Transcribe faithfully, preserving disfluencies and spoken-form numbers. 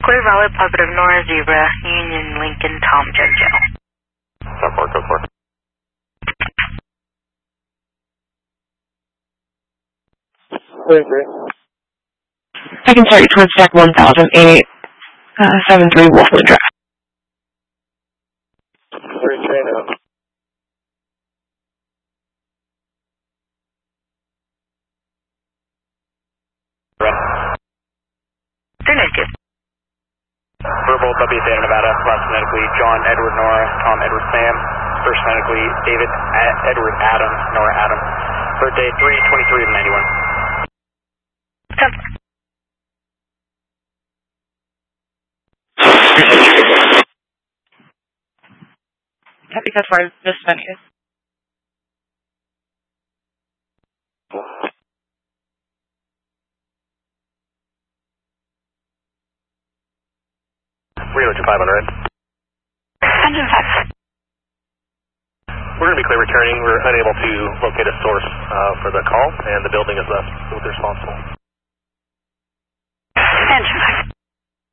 Clear Valley, positive Nora Zebra, Union Lincoln, Tom Jojo. ten four, code four. Three, three. I can start you towards stack one thousand eight, uh, seven three Wolfwood Drive. Three, three, now. Three negative. Verbal, W Data Nevada, last phonetically John Edward Nora, Tom Edward Sam, first phonetically David A- Edward Adam, Nora Adam, birthday three twenty-three of ninety-one. ten four. That because we're this venue. Relay to five hundred. Engine five. We're going to be clear returning. We're unable to locate a source uh, for the call, and the building is left with the responsible. Engine five.